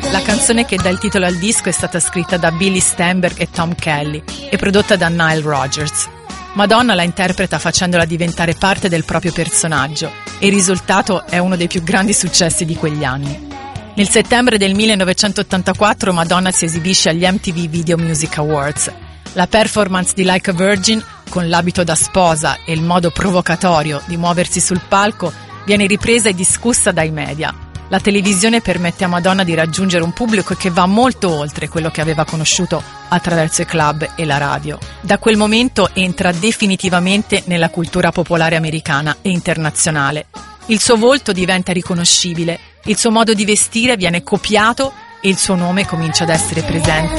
La canzone che dà il titolo al disco è stata scritta da Billy Steinberg e Tom Kelly e prodotta da Nile Rodgers. Madonna la interpreta facendola diventare parte del proprio personaggio e il risultato è uno dei più grandi successi di quegli anni. Nel settembre del 1984 Madonna si esibisce agli MTV Video Music Awards. La performance di Like a Virgin, con l'abito da sposa e il modo provocatorio di muoversi sul palco, viene ripresa e discussa dai media. La televisione permette a Madonna di raggiungere un pubblico che va molto oltre quello che aveva conosciuto attraverso i club e la radio. Da quel momento entra definitivamente nella cultura popolare americana e internazionale. Il suo volto diventa riconoscibile, il suo modo di vestire viene copiato e il suo nome comincia ad essere presente